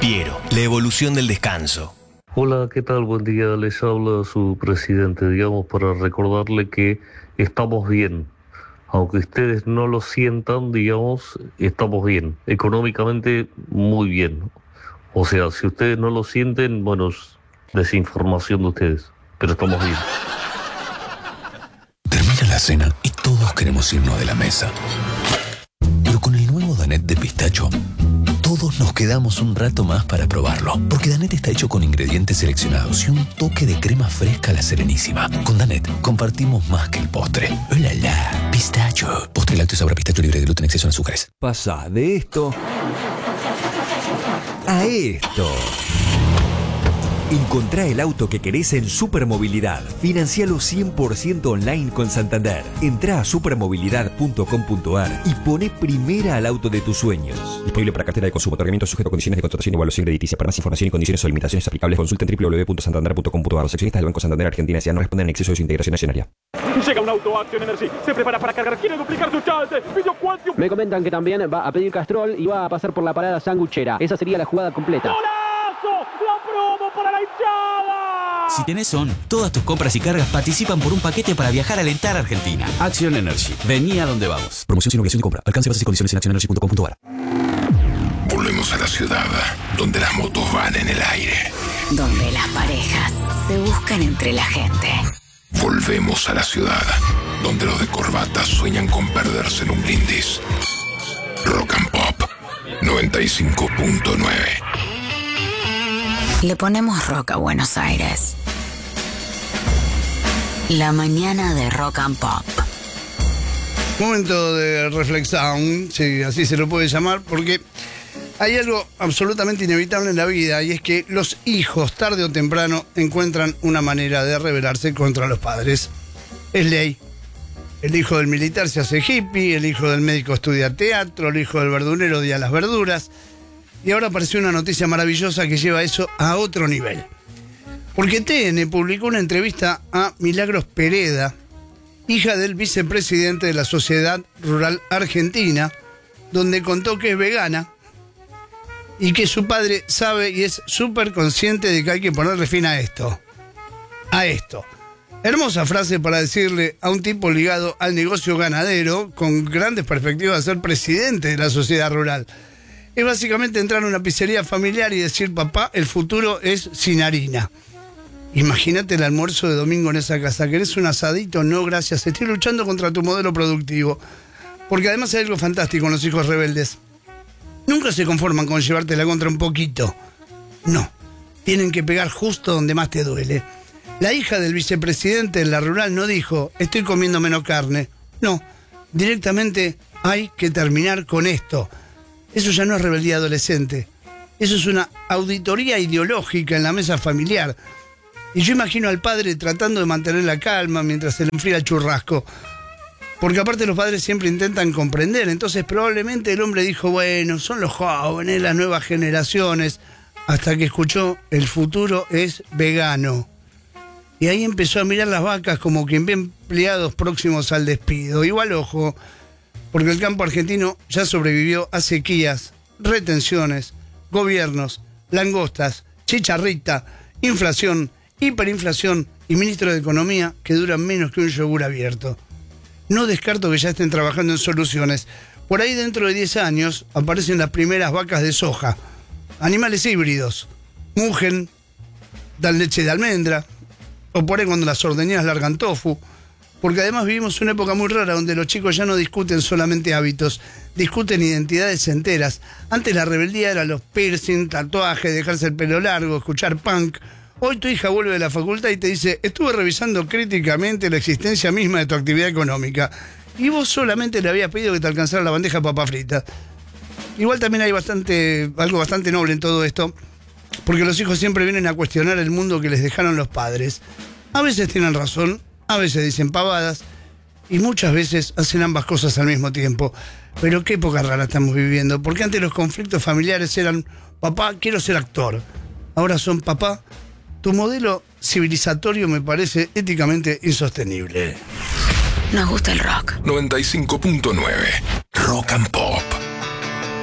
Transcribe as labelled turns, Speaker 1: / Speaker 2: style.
Speaker 1: Piero, la evolución del descanso.
Speaker 2: Hola, ¿qué tal? Buen día, les habla su presidente, digamos, para recordarle que estamos bien. Aunque ustedes no lo sientan, digamos, estamos bien. Económicamente, muy bien. O sea, si ustedes no lo sienten, bueno, es desinformación de ustedes, pero estamos bien.
Speaker 3: Termina la cena y todos queremos irnos de la mesa. Pero con el nuevo Danette de pistacho, todos nos quedamos un rato más para probarlo. Porque Danette está hecho con ingredientes seleccionados y un toque de crema fresca a la Serenísima. Con Danette compartimos más que el postre. ¡Oh, la, la! Pistacho. Postre lácteo sabor a pistacho libre de gluten, exceso en azúcares.
Speaker 4: Pasa de esto a esto. Encontrá el auto que querés en Supermovilidad. Financialo 100% online con Santander. Entrá a supermovilidad.com.ar y poné primera al auto de tus sueños. Disponible para cartera de consumo. Otorgamiento sujeto a condiciones de contratación y evaluación crediticia. Para más información y condiciones o limitaciones aplicables, consulten www.santander.com.ar. Los accionistas del Banco Santander Argentina S.A. no responden en exceso de su integración accionaria.
Speaker 5: Llega un auto Action Energy. Se prepara para cargar. Quiere duplicar su chance. Pidió Quantium.
Speaker 6: Me comentan que también va a pedir Castrol y va a pasar por la parada sanguchera. Esa sería la jugada completa.
Speaker 5: ¡Golazo! ¡La promo para la hinchada!
Speaker 7: Si tenés ON, todas tus compras y cargas participan por un paquete para viajar a alentar a Argentina. Action Energy. Vení a donde vamos.
Speaker 3: Promoción sin obligación de compra. Alcance, bases y condiciones en actionenergy.com.ar. Volvemos a la ciudad, donde las motos van en el aire.
Speaker 8: Donde las parejas se buscan entre la gente.
Speaker 3: Volvemos a la ciudad, donde los de corbata sueñan con perderse en un brindis. Rock and Pop 95.9.
Speaker 8: Le ponemos rock a Buenos Aires. La mañana de Rock and Pop.
Speaker 9: Momento de reflexión, sí, así se lo puede llamar, porque hay algo absolutamente inevitable en la vida, y es que los hijos, tarde o temprano, encuentran una manera de rebelarse contra los padres. Es ley. El hijo del militar se hace hippie, el hijo del médico estudia teatro, el hijo del verdulero odia las verduras. Y ahora apareció una noticia maravillosa que lleva eso a otro nivel. Porque TN publicó una entrevista a Milagros Pereda, hija del vicepresidente de la Sociedad Rural Argentina, donde contó que es vegana y que su padre sabe y es súper consciente de que hay que ponerle fin a esto. A esto. Hermosa frase para decirle a un tipo ligado al negocio ganadero, con grandes perspectivas de ser presidente de la sociedad rural. Es básicamente entrar a una pizzería familiar y decir: papá, el futuro es sin harina. Imagínate el almuerzo de domingo en esa casa. ¿Querés un asadito? No, gracias. Estoy luchando contra tu modelo productivo. Porque además hay algo fantástico en los hijos rebeldes. Nunca se conforman con llevártela contra un poquito. No. Tienen que pegar justo donde más te duele. La hija del vicepresidente de la rural no dijo: estoy comiendo menos carne. No. Directamente: hay que terminar con esto. Eso ya no es rebeldía adolescente. Eso es una auditoría ideológica en la mesa familiar. Y yo imagino al padre tratando de mantener la calma mientras se le enfría el churrasco. Porque aparte los padres siempre intentan comprender. Entonces probablemente el hombre dijo: bueno, son los jóvenes, las nuevas generaciones. Hasta que escuchó: el futuro es vegano. Y ahí empezó a mirar las vacas como quien ve empleados próximos al despido. Igual, ojo, porque el campo argentino ya sobrevivió a sequías, retenciones, gobiernos, langostas, chicharrita, inflación, hiperinflación y ministro de Economía que duran menos que un yogur abierto. No descarto que ya estén trabajando en soluciones. Por ahí dentro de 10 años aparecen las primeras vacas de soja. Animales híbridos. Mugen, dan leche de almendra. O por ahí cuando las ordeñadas largan tofu. Porque además vivimos una época muy rara donde los chicos ya no discuten solamente hábitos, discuten identidades enteras. Antes la rebeldía era los piercing, tatuajes, dejarse el pelo largo, escuchar punk. Hoy tu hija vuelve de la facultad y te dice: estuve revisando críticamente la existencia misma de tu actividad económica. Y vos solamente le habías pedido que te alcanzara la bandeja de papas fritas. Igual también hay algo bastante noble en todo esto, porque los hijos siempre vienen a cuestionar el mundo que les dejaron los padres. A veces tienen razón, a veces dicen pavadas, y muchas veces hacen ambas cosas al mismo tiempo. Pero qué época rara estamos viviendo, porque antes los conflictos familiares eran: papá, quiero ser actor. Ahora son: papá, tu modelo civilizatorio me parece éticamente insostenible.
Speaker 8: Nos gusta el rock.
Speaker 3: 95.9 Rock and Pop.